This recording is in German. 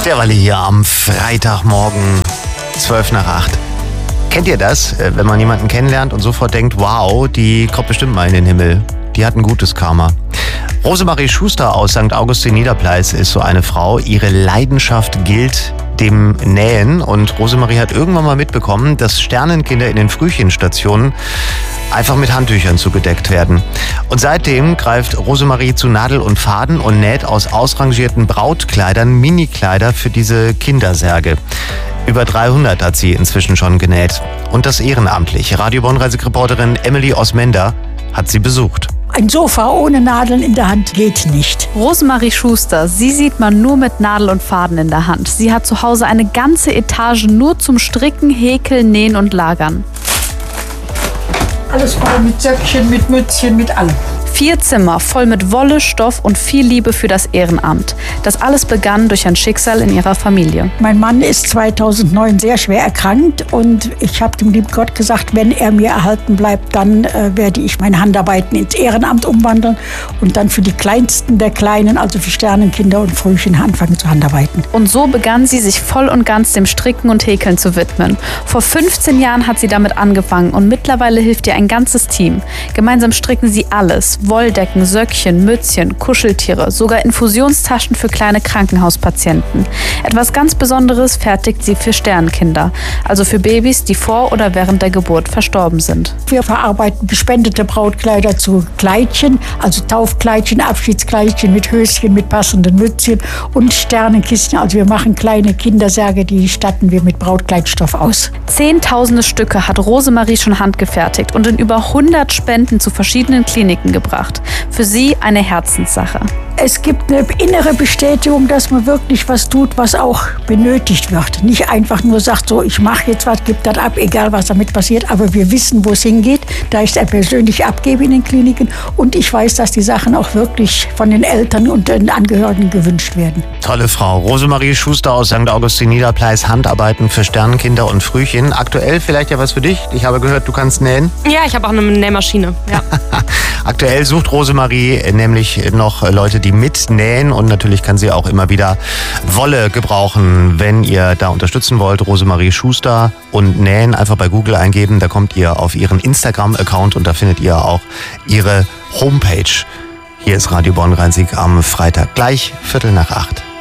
Stefanie hier am Freitagmorgen, 7:55. Kennt ihr das, wenn man jemanden kennenlernt und sofort denkt, wow, die kommt bestimmt mal in den Himmel. Die hat ein gutes Karma. Rosemarie Schuster aus St. Augustin Niederpleis ist so eine Frau. Ihre Leidenschaft gilt dem Nähen. Und Rosemarie hat irgendwann mal mitbekommen, dass Sternenkinder in den Frühchenstationen einfach mit Handtüchern zugedeckt werden. Und seitdem greift Rosemarie zu Nadel und Faden und näht aus ausrangierten Brautkleidern Minikleider für diese Kindersärge. Über 300 hat sie inzwischen schon genäht. Und das ehrenamtlich. Radio Bonn-Reisig-Reporterin Emily Osmender hat sie besucht. Ein Sofa ohne Nadeln in der Hand geht nicht. Rosemarie Schuster, sie sieht man nur mit Nadel und Faden in der Hand. Sie hat zu Hause eine ganze Etage nur zum Stricken, Häkeln, Nähen und Lagern. Alles voll mit Söckchen, mit Mützchen, mit allem. 4 Zimmer voll mit Wolle, Stoff und viel Liebe für das Ehrenamt. Das alles begann durch ein Schicksal in ihrer Familie. Mein Mann ist 2009 sehr schwer erkrankt und ich habe dem lieben Gott gesagt, wenn er mir erhalten bleibt, dann werde ich meine Handarbeiten ins Ehrenamt umwandeln und dann für die Kleinsten der Kleinen, also für Sternenkinder und Frühchen, anfangen zu handarbeiten. Und so begann sie sich voll und ganz dem Stricken und Häkeln zu widmen. Vor 15 Jahren hat sie damit angefangen und mittlerweile hilft ihr ein ganzes Team. Gemeinsam stricken sie alles: Wolldecken, Söckchen, Mützchen, Kuscheltiere, sogar Infusionstaschen für kleine Krankenhauspatienten. Etwas ganz Besonderes fertigt sie für Sternenkinder, also für Babys, die vor oder während der Geburt verstorben sind. Wir verarbeiten gespendete Brautkleider zu Kleidchen, also Taufkleidchen, Abschiedskleidchen mit Höschen, mit passenden Mützchen und Sternenkisten. Also wir machen kleine Kindersärge, die statten wir mit Brautkleidstoff aus. Zehntausende Stücke hat Rosemarie schon handgefertigt und in über 100 Spenden zu verschiedenen Kliniken gebracht. Für sie eine Herzenssache. Es gibt eine innere Bestätigung, dass man wirklich was tut, was auch benötigt wird. Nicht einfach nur sagt, so, ich mache jetzt was, gebe das ab, egal was damit passiert. Aber wir wissen, wo es hingeht, da ich es persönlich abgebe in den Kliniken. Und ich weiß, dass die Sachen auch wirklich von den Eltern und den Angehörigen gewünscht werden. Tolle Frau. Rosemarie Schuster aus St. Augustin Niederpleis, Handarbeiten für Sternenkinder und Frühchen. Aktuell vielleicht ja was für dich. Ich habe gehört, du kannst nähen. Ja, ich habe auch eine Nähmaschine. Ja. Aktuell sucht Rosemarie nämlich noch Leute, die mitnähen, und natürlich kann sie auch immer wieder Wolle gebrauchen. Wenn ihr da unterstützen wollt, Rosemarie Schuster und Nähen einfach bei Google eingeben, da kommt ihr auf ihren Instagram-Account und da findet ihr auch ihre Homepage. Hier ist Radio Bonn-Rhein-Sieg am Freitag, gleich 7:45.